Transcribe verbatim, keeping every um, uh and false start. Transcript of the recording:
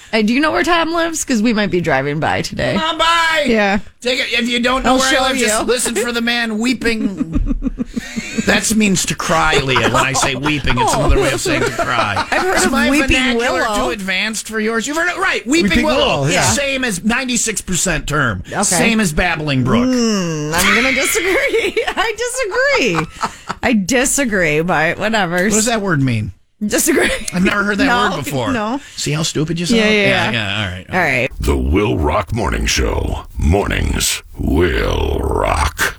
Hey, do you know where Tom lives? Because we might be driving by today. Come on by. Yeah. Take it. If you don't know I'll where show I live, you. just listen for the man weeping. That means to cry, Leah. When I say weeping, it's another way of saying to cry. I've heard Is of my weeping vernacular willow. too advanced for yours? You've heard it right. Weeping, Weeping willow. willow, yeah. Same as ninety-six percent term. Okay. Same as babbling brook. Mm, I'm going to disagree. I disagree. I disagree, but whatever. What does that word mean? Disagree. I've never heard that No, word before. No. See how stupid you sound? Yeah, yeah, yeah. yeah. yeah all right. All right. The Will Rock Morning Show. Mornings will rock.